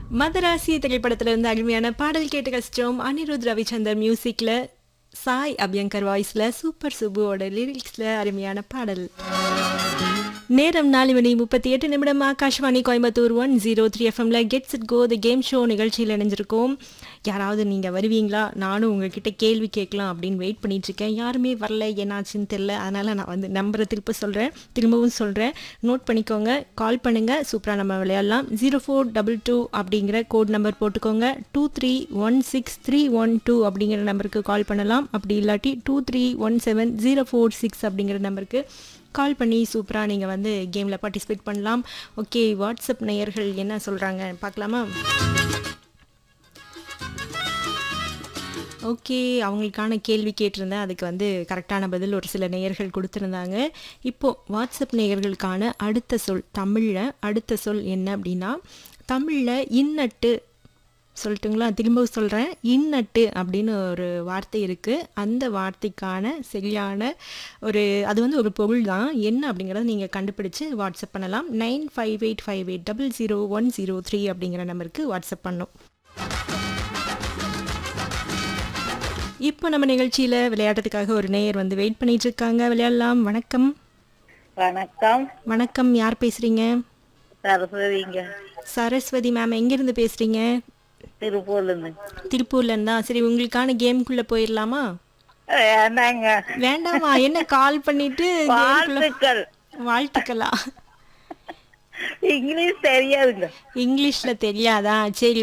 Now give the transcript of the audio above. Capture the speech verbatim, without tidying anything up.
மதராசி திரைப்படத்துல இருந்து அருமையான பாடல் கேட்டு கஷ்டம். அனிருத் ரவிச்சந்தர் மியூசிக்ல, சாய் அபியங்கர் வாய்ஸ்ல, சூப்பர் சுபுவோட லிரிக்ஸ்ல அருமையான பாடல். நேரம் நாலு மணி முப்பத்தி எட்டு நிமிடம். Akashvani Coimbatore one zero three எஃப்எம்ல gets it go the game show நிகழ்ச்சியில் இணைஞ்சிருக்கோம். யாராவது நீங்கள் வருவீங்களா, நானும் உங்ககிட்ட கேள்வி கேட்கலாம் அப்படின்னு வெயிட் பண்ணிட்டு இருக்கேன். யாருமே வரல, என்னாச்சுன்னு தெரில. அதனால் நான் வந்து நம்பரை திருப்ப சொல்கிறேன், திரும்பவும் சொல்கிறேன், நோட் பண்ணிக்கோங்க. கால் பண்ணுங்கள், சூப்பராக நம்ம விளையாடலாம். ஜீரோ ஃபோர் டபுள் டூ அப்படிங்கிற கோட் நம்பர் போட்டுக்கோங்க. Two three one six three one two அப்படிங்கிற நம்பருக்கு கால் பண்ணலாம். அப்படி இல்லாட்டி two three one seven zero four six அப்படிங்கிற நம்பருக்கு கால் பண்ணி சூப்பராக நீங்கள் வந்து கேமில் பார்ட்டிசிபேட் பண்ணலாம். ஓகே, வாட்ஸ்அப் நேயர்கள் என்ன சொல்கிறாங்க பார்க்கலாமா? ஓகே, அவங்களுக்கான கேள்வி கேட்டிருந்தேன். அதுக்கு வந்து கரெக்டான பதில் ஒரு சில நேயர்கள் கொடுத்துருந்தாங்க. இப்போது வாட்ஸ்அப் நேயர்களுக்கான அடுத்த சொல், தமிழில் அடுத்த சொல் என்ன அப்படின்னா, தமிழில் இன்னட்டு சொல்லட்டுங்களா? திரும்பவும் சொல்கிறேன், இன்னட்டு அப்படின்னு ஒரு வார்த்தை இருக்குது. அந்த வார்த்தைக்கான சரியான ஒரு, அது வந்து ஒரு பொருள் தான், என்ன அப்படிங்கிறத நீங்கள் கண்டுபிடிச்சு வாட்ஸ்அப் பண்ணலாம். Nine five eight five eight double zero one zero three அப்படிங்கிற நம்பருக்கு வாட்ஸ்அப் பண்ணோம். இப்போ நம்ம நிகழ்ச்சியில் விளையாடுறதுக்காக ஒரு நேயர் வந்து வெயிட் பண்ணிட்டு இருக்காங்க. விளையாடலாம். வணக்கம். வணக்கம். வணக்கம், யார் பேசுகிறீங்க? சரஸ்வதிங்க. சரஸ்வதி மேம், எங்கேருந்து பேசுகிறீங்க? திருப்பூர்லேருந்து. திருப்பூர்லேருந்தா? சரி, உங்களுக்கான கேமுக்குள்ளே போயிடலாமா? வேண்டாங்க. வேண்டாமா? என்ன கால் பண்ணிட்டு வாழ்த்துக்கள். வாழ்த்துக்களா? இங்கிலீஷ் தெரியாதுங்க. இங்கிலீஷ்ல தெரியாதா? சரி,